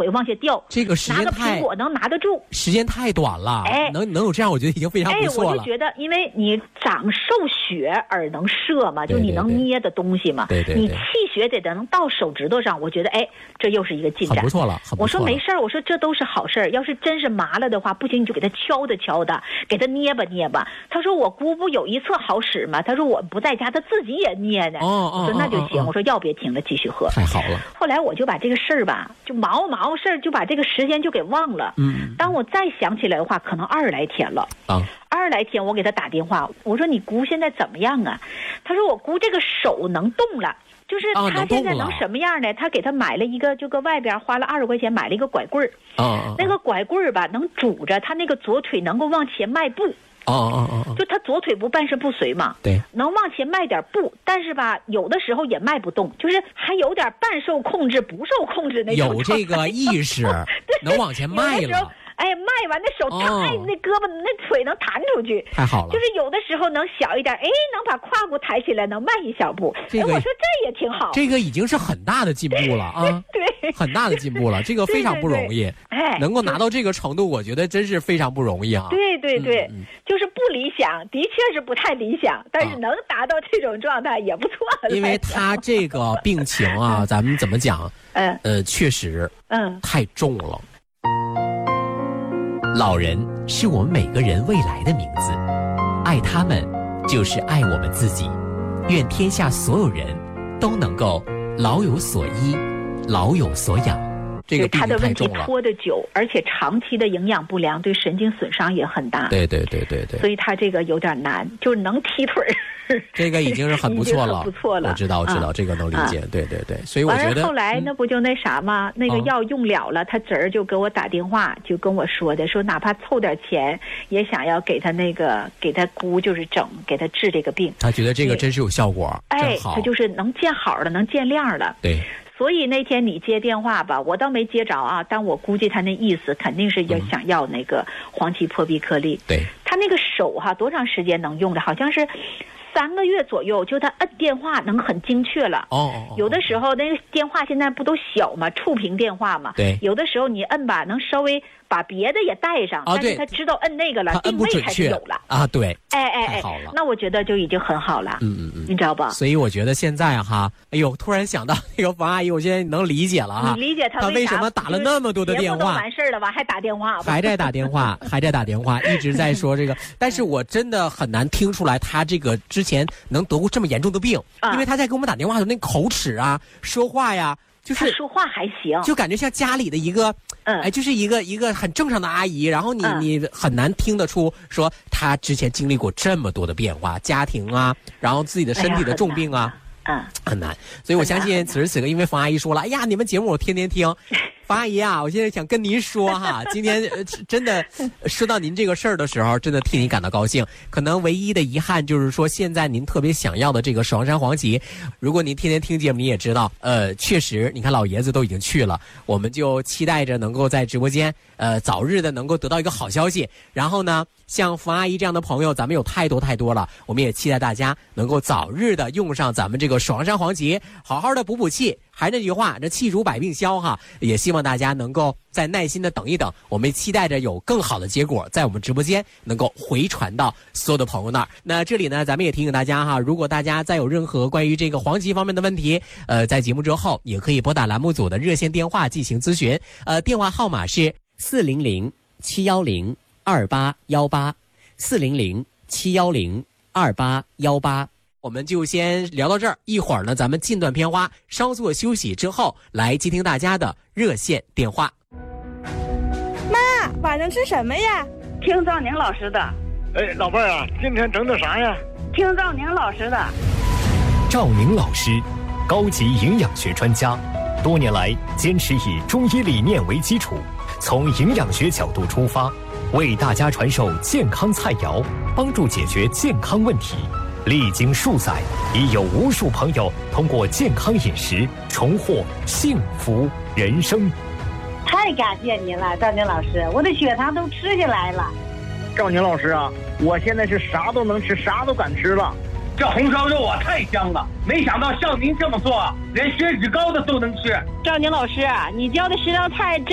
腿往下掉， 这个时间拿个苹果能拿得住， 时间太短了。能有这样，我觉得已经非常不错了。 我就觉得，因为你长受血而能射嘛，就你能捏的东西嘛， 对， 你气血得能到手指头上，我觉得这又是一个进展， 很不错了。 我说没事儿，我说这都是好事儿。要是真是麻了的话，不行你就给他敲打，给他捏吧。他说我姑不有一侧好使吗？他说我不在家，他自己也捏呢。我说那就行，我说要别停了，继续喝。 太好了。 后来我就把这个事儿吧，就忙活事儿，就把这个时间就给忘了。当我再想起来的话，可能20来天了。20来天，我给他打电话，我说你姑现在怎么样啊？他说我姑这个手能动了。就是他现在能什么样呢？他给他买了一个，就搁外边花了20块钱买了一个拐棍儿。那个拐棍儿吧，能拄着他那个左腿能够往前迈步。就他左腿不半身不遂嘛， 对， 能往前迈点步，但是吧，有的时候也迈不动，就是还有点半受控制、不受控制那种。 有这个意识，能往前迈了。 迈完那手那胳膊那腿能弹出去， 太好了。 就是有的时候能小一点，能把胯骨抬起来，能迈一小步。我说这也挺好。 这个已经是很大的进步了啊！ 对， 很大的进步了，这个非常不容易。能够拿到这个程度，我觉得真是非常不容易啊！ 对，就是不理想，的确是不太理想，但是能达到这种状态也不错了。 因为他这个病情啊，咱们怎么讲？确实，太重了。老人是我们每个人未来的名字，爱他们就是爱我们自己。愿天下所有人都能够老有所依，老有所养。这个他的问题拖得久，而且长期的营养不良对神经损伤也很大。 对， 所以他这个有点难，就是能踢腿。 这个已经是很不错了， 不错了。 我知道，这个能理解。对，所以我觉得后来那不就那啥吗？那个药用了了，他侄儿就给我打电话，就跟我说的，说哪怕凑点钱，也想要给他给他姑就是给他治这个病。 他觉得这个真是有效果，真好。 他就是能见好了，能见亮了。 对。 所以那天你接电话吧，我倒没接着啊，但我估计他那意思肯定是想要那个黄芪破壁颗粒。 对。 他那个手多长时间能用的？好像是3个月左右，就他摁电话能很精确了。有的时候那个电话现在不都小嘛，触屏电话嘛。 对。 有的时候你摁吧，能稍微把别的也带上，但是他知道摁那个了，定位还是有了啊。对。 太好了。 那我觉得就已经很好了。你知道吧？ 所以我觉得现在哈，突然想到那个房阿姨，我现在能理解了哈。 你理解他为什么打了那么多的电话？ 节目都完事了吧，还打电话？ 还在打电话，一直在说这个。但是我真的很难听出来他这个之前能得过这么严重的病，因为他在给我们打电话的那口齿啊，说话呀。就是他说话还行， 就感觉像家里的一个，就是一个很正常的阿姨。然后你很难听得出说她之前经历过这么多的变化，家庭啊，然后自己的身体的重病啊，很难。所以我相信此时此刻，因为冯阿姨说了，哎呀，你们节目我天天听。冯阿姨啊，我现在想跟您说哈，今天真的说到您这个事儿的时候，真的替您感到高兴。可能唯一的遗憾就是说，现在您特别想要的这个爽山黄芪，如果您天天听节目，你也知道，确实，你看老爷子都已经去了，我们就期待着能够在直播间，早日的能够得到一个好消息。然后呢，像冯阿姨这样的朋友，咱们有太多了，我们也期待大家能够早日的用上咱们这个爽山黄芪，好好的补气。还是那句话，这气主百病消哈，也希望大家能够再耐心的等一等，我们期待着有更好的结果在我们直播间能够回传到所有的朋友那儿。那这里呢，咱们也提醒大家哈，如果大家再有任何关于这个黄芪方面的问题，在节目之后也可以拨打栏目组的热线电话进行咨询，电话号码是400-710-2818，400-710-2818。我们就先聊到这儿，一会儿呢，咱们进段片花，稍作休息之后，来接听大家的热线电话。 妈，晚上吃什么呀？ 听赵宁老师的。 老伴儿啊，今天整的啥呀？ 听赵宁老师的。 赵宁老师，高级营养学专家，多年来坚持以中医理念为基础，从营养学角度出发，为大家传授健康菜肴，帮助解决健康问题。历经数载，已有无数朋友通过健康饮食重获幸福人生。 太感谢您了，赵宁老师，我的血糖都吃下来了。 赵宁老师啊，我现在是啥都能吃，啥都敢吃了。 这红烧肉啊，太香了！没想到像您这么做，连血脂高的都能吃。 赵宁老师，你教的10道菜真